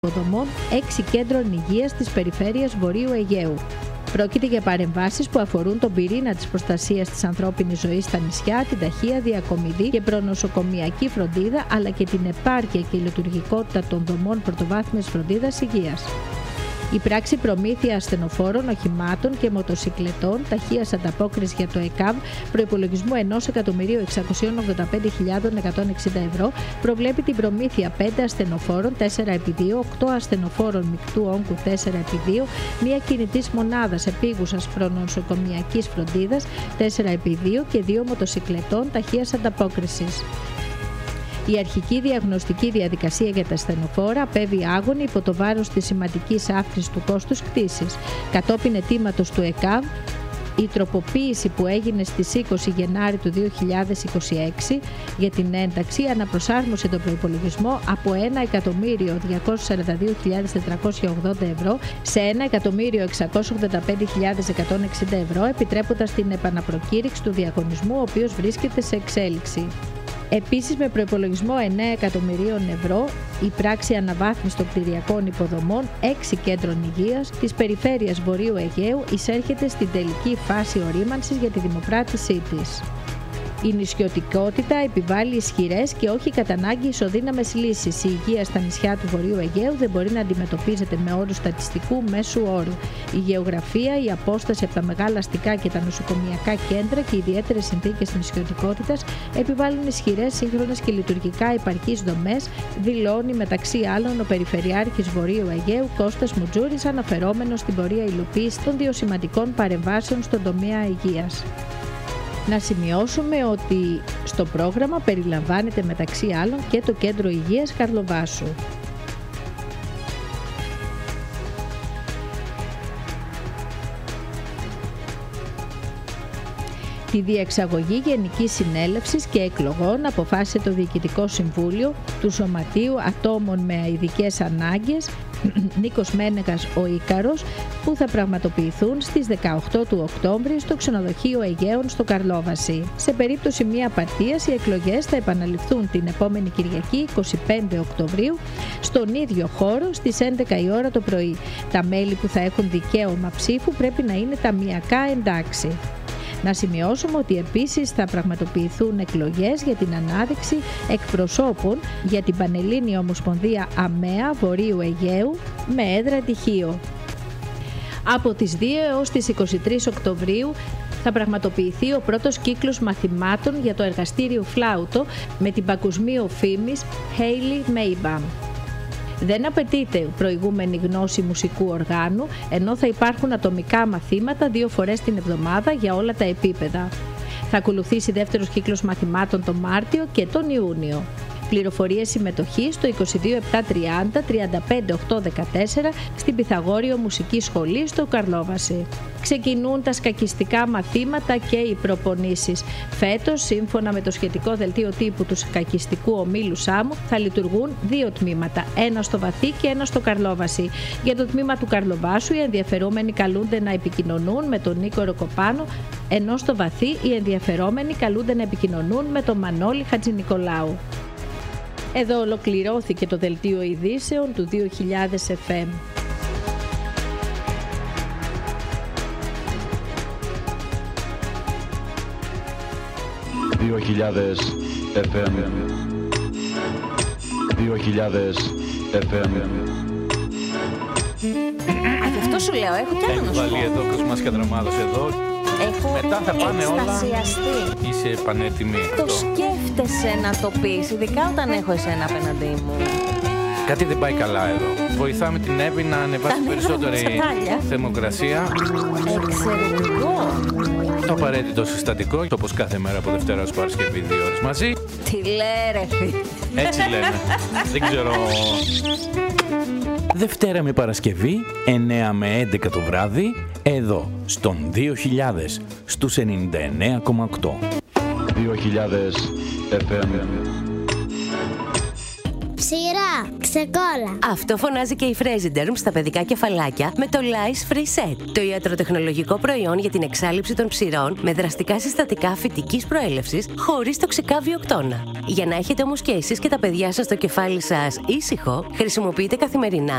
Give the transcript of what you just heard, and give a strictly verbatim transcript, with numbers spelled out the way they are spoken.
υποδομών έξι κέντρων υγείας της περιφέρειας Βορείου Αιγαίου. Πρόκειται για παρεμβάσεις που αφορούν τον πυρήνα της προστασίας της ανθρώπινης ζωής στα νησιά, την ταχεία διακομιδή και προνοσοκομιακή φροντίδα, αλλά και την επάρκεια και η λειτουργικότητα των δομών πρωτοβάθμιας φροντίδας υγείας. Η πράξη προμήθεια ασθενοφόρων, οχημάτων και μοτοσικλετών ταχείας ανταπόκρισης για το ΕΚΑΒ προϋπολογισμού ενός εκατομμυρίου εξακόσιες ογδόντα πέντε χιλιάδες εκατόν εξήντα ευρώ προβλέπει την προμήθεια πέντε ασθενοφόρων τέσσερα επί δύο, οκτώ ασθενοφόρων μεικτού όγκου τέσσερα επί δύο, μία κινητής μονάδας επίγουσας προνοσοκομιακής φροντίδας τέσσερα επί δύο και δύο μοτοσικλετών ταχείας ανταπόκρισης. Η αρχική διαγνωστική διαδικασία για τα ασθενοφόρα απέβη άγωνη υπό το βάρος της σημαντικής αύξησης του κόστους κτήσης. Κατόπιν αιτήματος του ΕΚΑΒ, η τροποποίηση που έγινε στις είκοσι Γενάρη του δύο χιλιάδες είκοσι έξι για την ένταξη αναπροσάρμοσε τον προϋπολογισμό από ένα εκατομμύριο διακόσιες σαράντα δύο χιλιάδες τετρακόσια ογδόντα ευρώ σε ένα εκατομμύριο εξακόσιες ογδόντα πέντε χιλιάδες εκατόν εξήντα ευρώ, επιτρέποντας την επαναπροκήρυξη του διαγωνισμού, ο οποίος βρίσκεται σε εξέλιξη. Επίσης, με προϋπολογισμό εννέα εκατομμυρίων ευρώ, η πράξη αναβάθμισης των κτηριακών υποδομών έξι κέντρων υγείας της περιφέρειας Βορείου Αιγαίου εισέρχεται στην τελική φάση ορίμανσης για τη δημοπράτησή της. Η νησιωτικότητα επιβάλλει ισχυρές και όχι κατά ανάγκη ισοδύναμες λύσεις. Η υγεία στα νησιά του Βορείου Αιγαίου δεν μπορεί να αντιμετωπίζεται με όρους στατιστικού μέσου όρου. Η γεωγραφία, η απόσταση από τα μεγάλα αστικά και τα νοσοκομιακά κέντρα και οι ιδιαίτερες συνθήκες νησιωτικότητας επιβάλλουν ισχυρές, σύγχρονες και λειτουργικά επαρκείς δομές, δηλώνει μεταξύ άλλων ο Περιφερειάρχης Βορείου Αιγαίου Κώστας Μουτζούρης, αναφερόμενος στην πορεία υλοποίησης των δύο σημαντικών παρεμβάσεων στον τομέα υγείας. Να σημειώσουμε ότι στο πρόγραμμα περιλαμβάνεται μεταξύ άλλων και το Κέντρο Υγείας Καρλοβάσου. Τη διεξαγωγή Γενικής Συνέλευσης και Εκλογών αποφάσισε το Διοικητικό Συμβούλιο του Σωματείου Ατόμων με Ειδικές Ανάγκες Νίκος Μένεγας ο Ίκαρος, που θα πραγματοποιηθούν στις δεκαοκτώ του Οκτώβρη στο Ξενοδοχείο Αιγαίων στο Καρλόβαση. Σε περίπτωση μη απαρτίας, οι εκλογές θα επαναληφθούν την επόμενη Κυριακή εικοστή πέμπτη Οκτωβρίου στον ίδιο χώρο στις έντεκα η ώρα το πρωί. Τα μέλη που θα έχουν δικαίωμα ψήφου πρέπει να είναι ταμειακά εντάξει. Να σημειώσουμε ότι επίσης θα πραγματοποιηθούν εκλογές για την ανάδειξη εκπροσώπων για την Πανελλήνια Ομοσπονδία ΑΜΕΑ Βορείου Αιγαίου με έδρα Τυχείο. Από τις δύο έως τις είκοσι τρεις Οκτωβρίου θα πραγματοποιηθεί ο πρώτος κύκλος μαθημάτων για το εργαστήριο φλάουτο με την παγκοσμίου φήμης Hayley Maybaum. Δεν απαιτείται προηγούμενη γνώση μουσικού οργάνου, ενώ θα υπάρχουν ατομικά μαθήματα δύο φορές την εβδομάδα για όλα τα επίπεδα. Θα ακολουθήσει δεύτερος κύκλος μαθημάτων τον Μάρτιο και τον Ιούνιο. Πληροφορίες συμμετοχής στο είκοσι δύο επτακόσια τριάντα τριάντα πέντε οκτακόσια δεκατέσσερα στην Πυθαγόριο Μουσική Σχολή στο Καρλόβαση. Ξεκινούν τα σκακιστικά μαθήματα και οι προπονήσεις. Φέτος, σύμφωνα με το σχετικό δελτίο τύπου του σκακιστικού ομίλου Σάμου, θα λειτουργούν δύο τμήματα, ένα στο Βαθύ και ένα στο Καρλόβαση. Για το τμήμα του Καρλοβάσου, οι ενδιαφερόμενοι καλούνται να επικοινωνούν με τον Νίκο Ροκοπάνο, ενώ στο Βαθύ οι ενδιαφερόμενοι καλούνται να επικοινωνούν με τον Μανώλη Χατζηνικολάου. Εδώ ολοκληρώθηκε το δελτίο ειδήσεων του δύο χιλιάδες εφ εμ. δύο χιλιάδες εφ εμ. δύο χιλιάδες εφ εμ. Α, γι' αυτό σου λέω, έχω κι άλλο να σου πω. Έχει βάλει εδώ Κοσμάς Κατρομάδος εδώ. Έχω μετά θα πάνε εκστασιαστεί. Όλα. Είσαι πανέτοιμη. Το σκέφτεσαι να το πεις, ειδικά όταν έχω εσένα απέναντί μου. Κάτι δεν πάει καλά εδώ. Βοηθάμε την Εύη να ανεβάσει περισσότερη θερμοκρασία. Εξαιρετικό. Το απαραίτητο συστατικό, όπως κάθε μέρα από Δευτέρα ως Παρασκευή, δύο ώρες μαζί. Τι λέει ρε φίλε. Έτσι λέμε. Δεν ξέρω. Δευτέρα με Παρασκευή, εννέα με έντεκα το βράδυ, εδώ, στον δύο χιλιάδες, στους ενενήντα εννέα κόμμα οκτώ. δύο χιλιάδες εφ εμ. Ξηρά, ξεκόλα. Αυτό φωνάζει και η Fresiderm στα παιδικά κεφαλάκια με το Lice Free Set, το ιατροτεχνολογικό προϊόν για την εξάλειψη των ψηρών με δραστικά συστατικά φυτικής προέλευσης χωρίς τοξικά βιοκτώνα. Για να έχετε όμως και εσείς και τα παιδιά σας το κεφάλι σας ήσυχο, χρησιμοποιείτε καθημερινά